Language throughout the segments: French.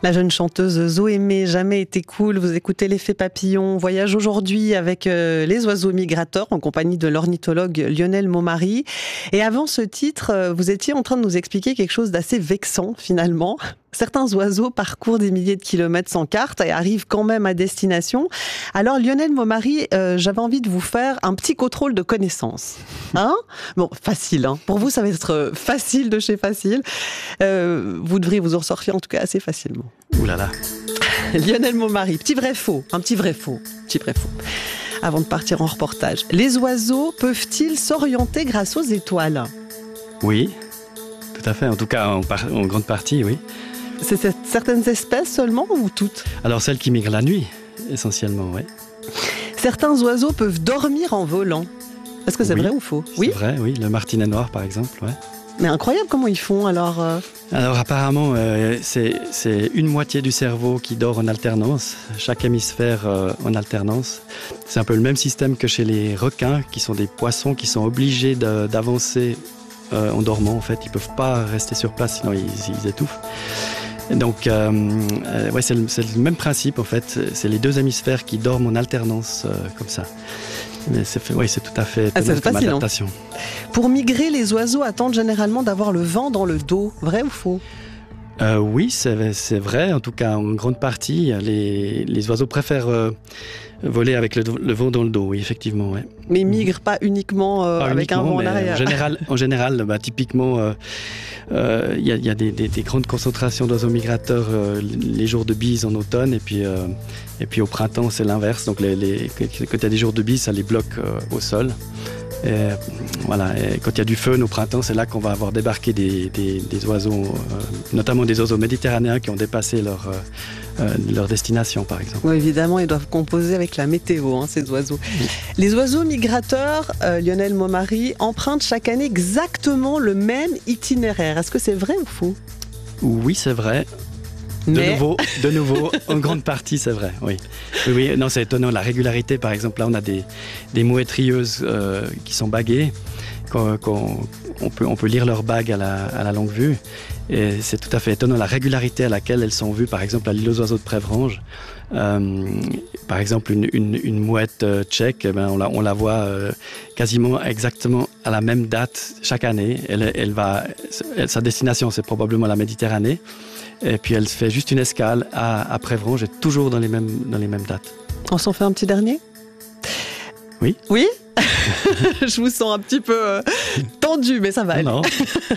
La jeune chanteuse Zoémé, Jamais été cool. Vous écoutez l'effet papillon. Voyage aujourd'hui avec les oiseaux migrateurs en compagnie de l'ornithologue Lionel Maumary. Et avant ce titre, vous étiez en train de nous expliquer quelque chose d'assez vexant finalement. Certains oiseaux parcourent des milliers de kilomètres sans carte et arrivent quand même à destination. Alors Lionel Maumary, j'avais envie de vous faire un petit contrôle de connaissances. Hein ? Bon, facile. Hein. Pour vous, ça va être facile de chez facile. Vous devriez vous en sortir en tout cas assez facilement. Ouh là là. Lionel Maumary, petit vrai faux. Un petit vrai faux. Petit vrai faux. Avant de partir en reportage, les oiseaux peuvent-ils s'orienter grâce aux étoiles ? Oui, tout à fait. En tout cas, en grande partie, oui. C'est certaines espèces seulement ou toutes ? Alors celles qui migrent la nuit, essentiellement, oui. Certains oiseaux peuvent dormir en volant. Est-ce que c'est vrai ou faux ? Oui, c'est vrai, oui. Le martinet noir, par exemple, ouais. Mais incroyable comment ils font alors. Alors apparemment, c'est une moitié du cerveau qui dort en alternance, chaque hémisphère en alternance. C'est un peu le même système que chez les requins, qui sont des poissons qui sont obligés d'avancer en dormant. En fait, ils ne peuvent pas rester sur place, sinon ils étouffent. Donc, ouais, c'est le même principe en fait. C'est les deux hémisphères qui dorment en alternance comme ça. Mais c'est tout à fait comme adaptation. Pour migrer, les oiseaux attendent généralement d'avoir le vent dans le dos. Vrai ou faux ? Oui, c'est vrai. En tout cas, en grande partie, les oiseaux préfèrent voler avec le vent dans le dos, oui, effectivement. Ouais. Mais ils migrent pas uniquement avec un vent en arrière. En général, typiquement, il y a des grandes concentrations d'oiseaux migrateurs les jours de bise en automne, et puis au printemps, c'est l'inverse. Donc, quand il y a des jours de bise, ça les bloque au sol. Et, voilà. Et quand il y a du fun au printemps, c'est là qu'on va avoir débarqué des oiseaux, notamment des oiseaux méditerranéens qui ont dépassé leur destination, par exemple. Oui, évidemment, ils doivent composer avec la météo, ces oiseaux. Oui. Les oiseaux migrateurs, Lionel Maumary, empruntent chaque année exactement le même itinéraire. Est-ce que c'est vrai ou faux ? Oui, c'est vrai. De nouveau, en grande partie, c'est vrai, oui. Oui, non, c'est étonnant. La régularité, par exemple, là, on a des mouettes rieuses qui sont baguées. On peut lire leurs bagues à la longue vue. Et c'est tout à fait étonnant la régularité à laquelle elles sont vues, par exemple, à l'île aux oiseaux de Prévrange. Par exemple, une mouette tchèque, on la voit quasiment exactement à la même date chaque année. Sa destination, c'est probablement la Méditerranée. Et puis elle fait juste une escale à Prévrange, et toujours dans les mêmes dates. On s'en fait un petit dernier ? Oui. Oui ? Je vous sens un petit peu tendu, mais ça va aller. Non.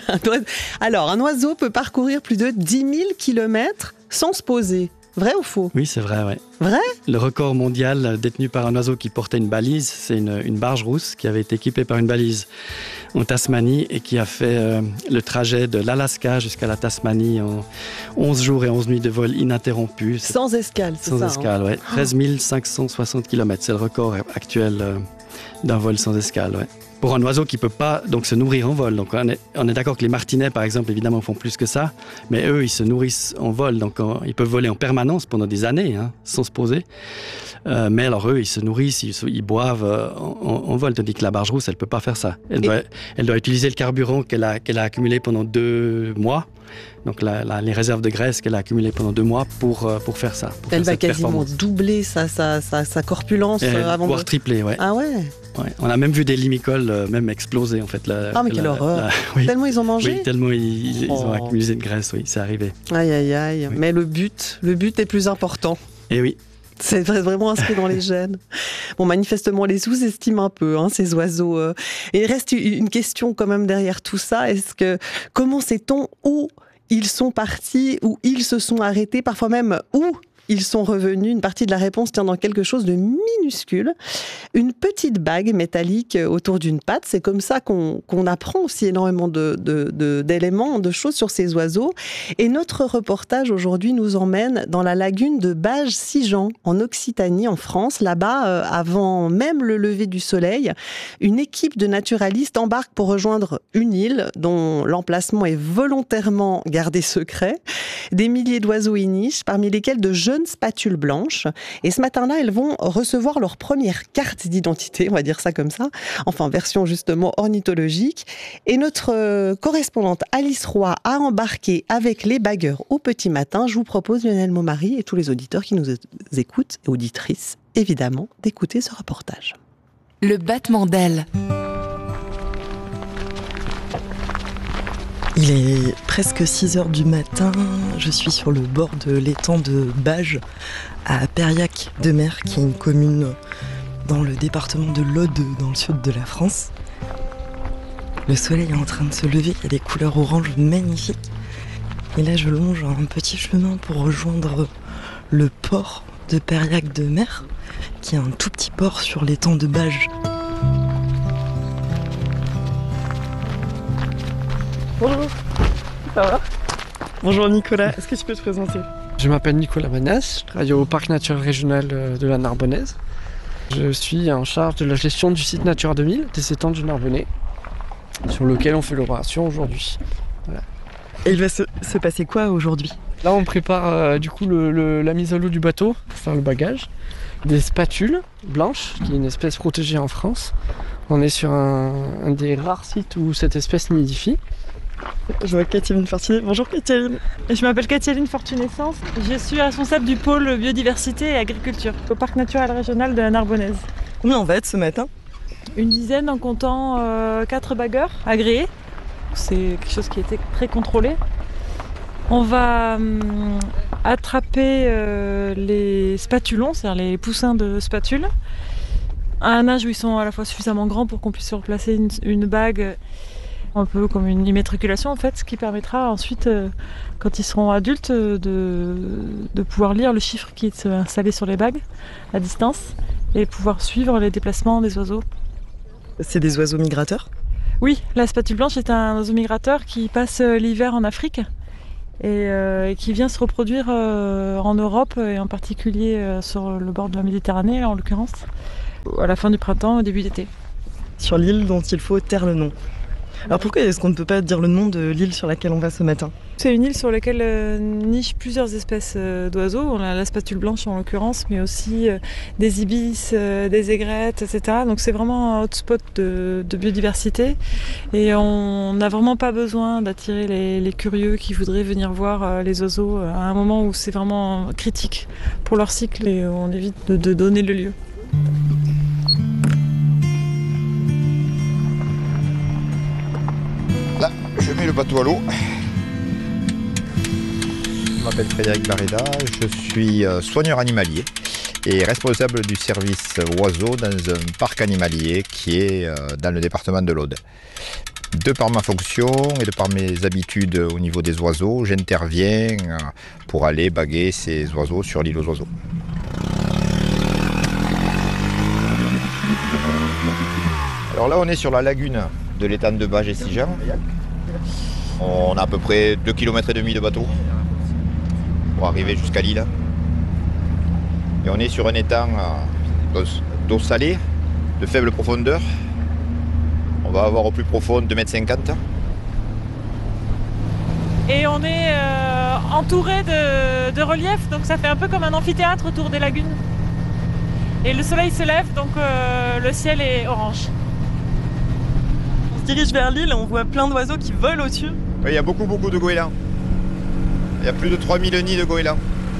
Alors, un oiseau peut parcourir plus de 10 000 kilomètres sans se poser. Vrai ou faux ? Oui, c'est vrai, ouais. Vrai ? Le record mondial détenu par un oiseau qui portait une balise, c'est une barge rousse qui avait été équipée par une balise en Tasmanie et qui a fait le trajet de l'Alaska jusqu'à la Tasmanie en 11 jours et 11 nuits de vol ininterrompu. Sans escale, c'est ça ? Sans escale, oui. 13 560 km, c'est le record actuel d'un vol sans escale, ouais. Pour un oiseau qui ne peut pas donc, se nourrir en vol. Donc, on est d'accord que les martinets, par exemple, évidemment, font plus que ça. Mais eux, ils se nourrissent en vol. Donc, ils peuvent voler en permanence pendant des années, sans se poser. Mais alors, eux, ils se nourrissent, ils boivent en vol. Tandis que la barge rousse, elle ne peut pas faire ça. Elle doit utiliser le carburant qu'elle a accumulé pendant 2 mois. Donc les réserves de graisse qu'elle a accumulées pendant 2 mois pour faire ça. Elle va quasiment doubler sa corpulence avant voire tripler, ouais. Ah ouais. Ouais. On a même vu des limicoles même exploser en fait. Mais quelle horreur. Oui. Tellement ils ont mangé. Oui, tellement ils ont accumulé de graisse, oui, c'est arrivé. Aïe aïe aïe. Oui. Mais le but est plus important. Et oui. C'est vraiment inscrit dans les gènes. Bon, manifestement, les sous-estiment un peu, ces oiseaux. Et il reste une question quand même derrière tout ça. Comment sait-on où ils sont partis, où ils se sont arrêtés, parfois même où ils sont revenus? Une partie de la réponse tient dans quelque chose de minuscule. Une petite bague métallique autour d'une patte. C'est comme ça qu'on apprend aussi énormément d'éléments, de choses sur ces oiseaux. Et notre reportage aujourd'hui nous emmène dans la lagune de Bages-Sigean, en Occitanie, en France. Là-bas, avant même le lever du soleil, une équipe de naturalistes embarque pour rejoindre une île dont l'emplacement est volontairement gardé secret. Des milliers d'oiseaux y nichent, parmi lesquels de jeunes jeunes spatules blanches. Et ce matin-là, elles vont recevoir leur première carte d'identité, on va dire ça comme ça, enfin version justement ornithologique. Et notre correspondante Alice Roy a embarqué avec les bagueurs au petit matin. Je vous propose, Lionel Maumary et tous les auditeurs qui nous écoutent, et auditrices, évidemment, d'écouter ce reportage. Le battement d'ailes. Il est presque 6h du matin, je suis sur le bord de l'étang de Bages, à Périac-de-Mer, qui est une commune dans le département de l'Aude, dans le sud de la France. Le soleil est en train de se lever, il y a des couleurs oranges magnifiques. Et là, je longe un petit chemin pour rejoindre le port de Périac-de-Mer, qui est un tout petit port sur l'étang de Bages. Bonjour, ça va ? Bonjour Nicolas, est-ce que tu peux te présenter ? Je m'appelle Nicolas Manès, je travaille au parc naturel régional de la Narbonnaise. Je suis en charge de la gestion du site Natura 2000 des étangs du Narbonnais, sur lequel on fait l'opération aujourd'hui. Voilà. Et il va se passer quoi aujourd'hui ? Là on prépare la mise à l'eau du bateau pour faire le bagage. Des spatules blanches, qui est une espèce protégée en France. On est sur un des rares sites où cette espèce nidifie. Je vois Catherine Fortuné. Bonjour Catherine. Je m'appelle Catherine Fortuné-Sens. Je suis responsable du pôle biodiversité et agriculture au parc naturel régional de la Narbonnaise. Combien on va être ce matin ? Une dizaine en comptant 4 bagueurs agréés. C'est quelque chose qui était très contrôlé. On va attraper les spatulons, c'est-à-dire les poussins de spatules, à un âge où ils sont à la fois suffisamment grands pour qu'on puisse replacer une bague un peu comme une immatriculation en fait, ce qui permettra ensuite, quand ils seront adultes, de pouvoir lire le chiffre qui est installé sur les bagues à distance et pouvoir suivre les déplacements des oiseaux. C'est des oiseaux migrateurs ? Oui, la spatule blanche est un oiseau migrateur qui passe l'hiver en Afrique et qui vient se reproduire en Europe et en particulier sur le bord de la Méditerranée en l'occurrence, à la fin du printemps, au début d'été. Sur l'île dont il faut taire le nom. Alors pourquoi est-ce qu'on ne peut pas dire le nom de l'île sur laquelle on va ce matin ? C'est une île sur laquelle nichent plusieurs espèces d'oiseaux. On a la spatule blanche en l'occurrence, mais aussi des ibis, des aigrettes, etc. Donc c'est vraiment un hotspot de biodiversité. Et on n'a vraiment pas besoin d'attirer les curieux qui voudraient venir voir les oiseaux à un moment où c'est vraiment critique pour leur cycle et on évite de donner le lieu. Là, je mets le bateau à l'eau. Je m'appelle Frédéric Barreda, je suis soigneur animalier et responsable du service oiseaux dans un parc animalier qui est dans le département de l'Aude. De par ma fonction et de par mes habitudes au niveau des oiseaux, j'interviens pour aller baguer ces oiseaux sur l'île aux oiseaux. Alors là, on est sur la lagune de l'étang de Bages et Sigean. On a à peu près 2,5 km de bateau pour arriver jusqu'à l'île. Et on est sur un étang d'eau salée, de faible profondeur. On va avoir au plus profond 2,50 m. Et on est entouré de relief, donc ça fait un peu comme un amphithéâtre autour des lagunes. Et le soleil se lève, donc le ciel est orange. On se dirige vers l'île, on voit plein d'oiseaux qui volent au-dessus. Oui, il y a beaucoup de goélands. Il y a plus de 3000 nids de goélands.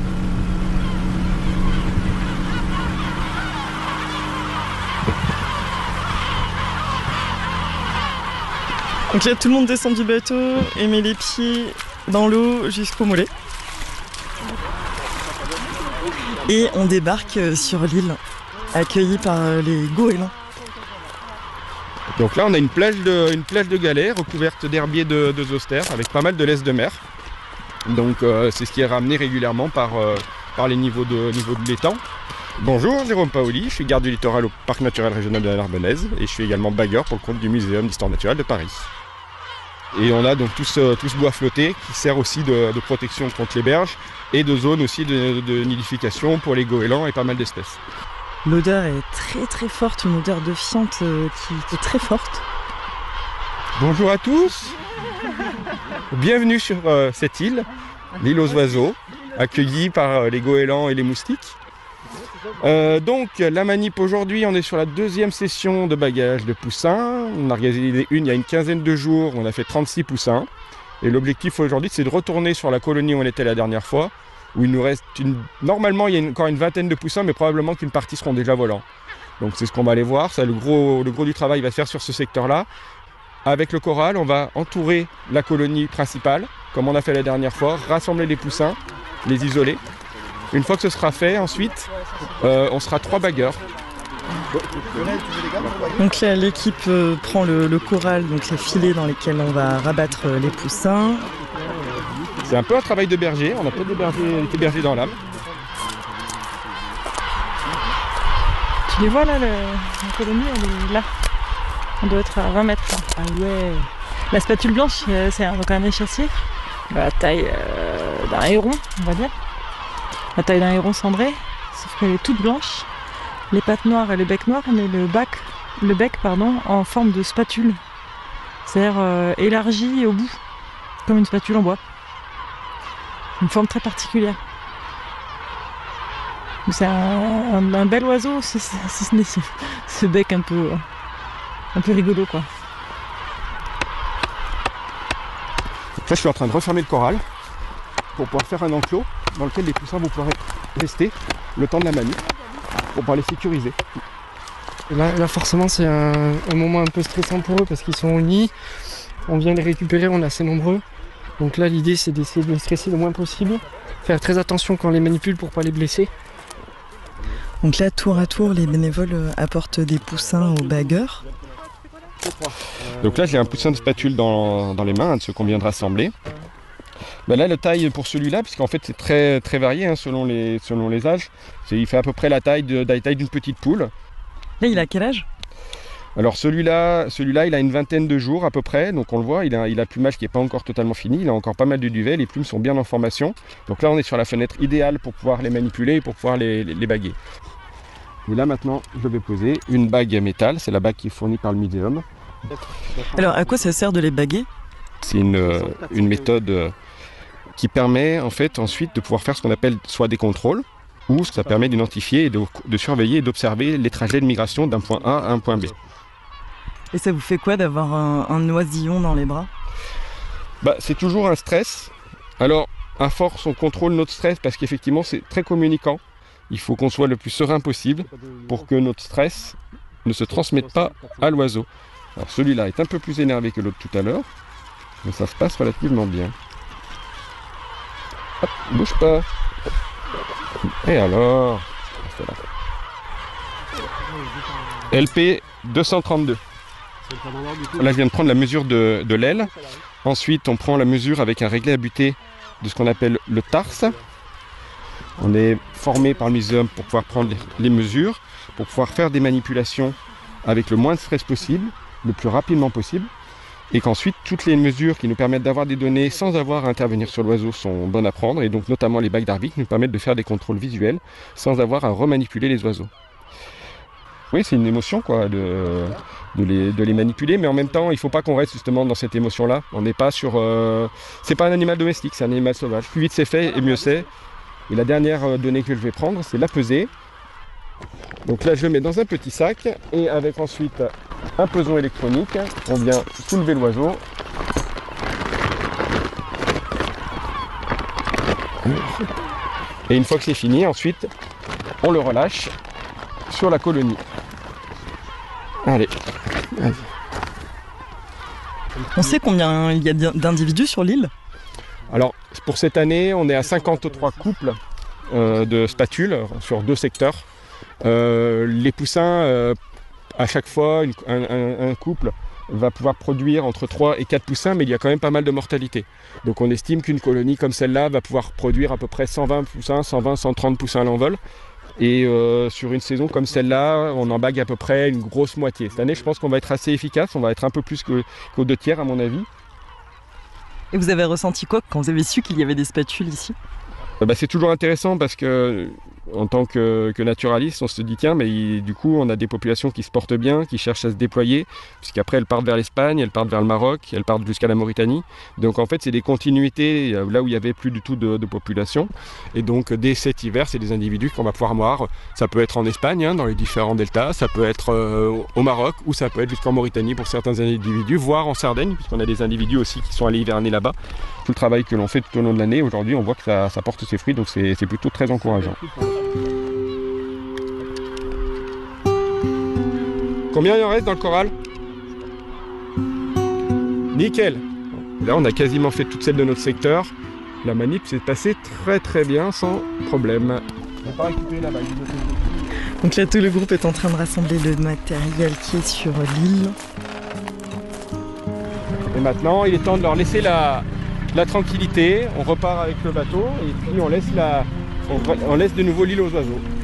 Donc là, tout le monde descend du bateau et met les pieds dans l'eau jusqu'au mollet. Et on débarque sur l'île, accueillis par les goélands. Donc là, on a une plage de galets recouverte d'herbiers de zostère avec pas mal de laisse de mer. Donc c'est ce qui est ramené régulièrement par les niveaux de l'étang. Bonjour, Jérôme Paoli, je suis garde du littoral au parc naturel régional de la Narbonnaise et je suis également bagueur pour le compte du Muséum d'histoire naturelle de Paris. Et on a donc tout ce bois flotté qui sert aussi de protection contre les berges et de zone aussi de nidification pour les goélands et pas mal d'espèces. L'odeur est très très forte, une odeur de fiente qui est très forte. Bonjour à tous, bienvenue sur cette île, l'île aux oiseaux. accueillis par les goélands et les moustiques. Donc la manip aujourd'hui, on est sur la deuxième session de bagage de poussins. On a organisé une il y a une quinzaine de jours, on a fait 36 poussins. Et l'objectif aujourd'hui, c'est de retourner sur la colonie où on était la dernière fois, où il nous reste normalement il y a encore une vingtaine de poussins, mais probablement qu'une partie seront déjà volants. Donc c'est ce qu'on va aller voir, ça, le gros du travail va se faire sur ce secteur-là. Avec le corral, on va entourer la colonie principale, comme on a fait la dernière fois, rassembler les poussins, les isoler. Une fois que ce sera fait, ensuite, on sera 3 bagueurs. Donc là, l'équipe prend le corral, donc les filets dans lesquels on va rabattre les poussins. C'est un peu un travail de berger, on a pas été berger dans l'âme. Tu les vois là, la colonie, elle est là. On doit être à 20 mètres là. Ah ouais. La spatule blanche, c'est donc un échassier, la taille d'un héron, on va dire. La taille d'un héron cendré, sauf qu'elle est toute blanche. Les pattes noires et le bec noir, mais le bec en forme de spatule. C'est-à-dire élargi au bout, comme une spatule en bois. Une forme très particulière. C'est un bel oiseau, si ce n'est ce bec un peu rigolo, quoi. Là, je suis en train de refermer le corral pour pouvoir faire un enclos dans lequel les poussins vont pouvoir rester le temps de la manip pour pouvoir les sécuriser. Et là forcément, c'est un moment un peu stressant pour eux parce qu'ils sont au nid. On vient les récupérer, on est assez nombreux. Donc là, l'idée, c'est d'essayer de les stresser le moins possible. Faire très attention quand on les manipule pour ne pas les blesser. Donc là, tour à tour, les bénévoles apportent des poussins aux bagueurs. Donc là, j'ai un poussin de spatule dans les mains, un de ceux qu'on vient de rassembler. Ben là, la taille pour celui-là, puisqu'en fait c'est très, très varié hein, selon les âges, il fait à peu près la taille d'une petite poule. Là, il a quel âge? Alors celui-là, il a une vingtaine de jours à peu près, donc on le voit, il a un plumage qui n'est pas encore totalement fini, il a encore pas mal de duvet, les plumes sont bien en formation. Donc là, on est sur la fenêtre idéale pour pouvoir les manipuler et pour pouvoir les baguer. Et là maintenant, je vais poser une bague métal, c'est la bague qui est fournie par le Midéum. Alors, à quoi ça sert de les baguer? C'est une méthode qui permet en fait ensuite de pouvoir faire ce qu'on appelle soit des contrôles, ou ça permet d'identifier et de surveiller et d'observer les trajets de migration d'un point A à un point B. Et ça vous fait quoi d'avoir un oisillon dans les bras? C'est toujours un stress. Alors, à force, on contrôle notre stress parce qu'effectivement, c'est très communicant. Il faut qu'on soit le plus serein possible pour que notre stress ne se transmette pas à l'oiseau. Alors celui-là est un peu plus énervé que l'autre tout à l'heure, mais ça se passe relativement bien. Hop, bouge pas. Et alors, LP 232. Là, je viens de prendre la mesure de l'aile. Ensuite, on prend la mesure avec un réglé à butée de ce qu'on appelle le tarse. On est formé par le Midéum pour pouvoir prendre les mesures, pour pouvoir faire des manipulations avec le moins de stress possible, le plus rapidement possible. Et qu'ensuite, toutes les mesures qui nous permettent d'avoir des données sans avoir à intervenir sur l'oiseau sont bonnes à prendre. Et donc, notamment les bagues d'arbitre nous permettent de faire des contrôles visuels sans avoir à remanipuler les oiseaux. Oui, c'est une émotion quoi, de les manipuler, mais en même temps, il ne faut pas qu'on reste justement dans cette émotion-là. On n'est pas sur... c'est pas un animal domestique, c'est un animal sauvage. Plus vite c'est fait, et mieux c'est. Et la dernière donnée que je vais prendre, c'est la pesée. Donc là, je le mets dans un petit sac, et avec ensuite un peson électronique, on vient soulever l'oiseau. Et une fois que c'est fini, ensuite, on le relâche sur la colonie. Allez. On sait combien il y a d'individus sur l'île? Alors, pour cette année, on est à 53 couples de spatules sur 2 secteurs. Les poussins, à chaque fois, un couple va pouvoir produire entre 3 et 4 poussins, mais il y a quand même pas mal de mortalité. Donc on estime qu'une colonie comme celle-là va pouvoir produire à peu près 120 poussins, 120, 130 poussins à l'envol. Et sur une saison comme celle-là, on en bague à peu près une grosse moitié. Cette année, je pense qu'on va être assez efficace, on va être un peu plus qu'aux 2 tiers à mon avis. Et vous avez ressenti quoi quand vous avez su qu'il y avait des spatules ici? C'est toujours intéressant parce que en tant que naturaliste, on se dit tiens, mais du coup, on a des populations qui se portent bien, qui cherchent à se déployer, puisqu'après elles partent vers l'Espagne, elles partent vers le Maroc, elles partent jusqu'à la Mauritanie. Donc en fait, c'est des continuités là où il n'y avait plus du tout de population. Et donc dès cet hiver, c'est des individus qu'on va pouvoir voir. Ça peut être en Espagne, dans les différents deltas, ça peut être au Maroc, ou ça peut être jusqu'en Mauritanie pour certains individus, voire en Sardaigne, puisqu'on a des individus aussi qui sont allés hiverner là-bas. Tout le travail que l'on fait tout au long de l'année, aujourd'hui, on voit que ça porte ses fruits, donc c'est plutôt très encourageant. Combien il en reste dans le corral? Nickel. Là, on a quasiment fait toutes celles de notre secteur. La manip s'est passée très très bien, sans problème. On va pas récupérer la bague. Donc là, tout le groupe est en train de rassembler le matériel qui est sur l'île. Et maintenant, il est temps de leur laisser la tranquillité. On repart avec le bateau et puis on laisse de nouveau l'île aux oiseaux.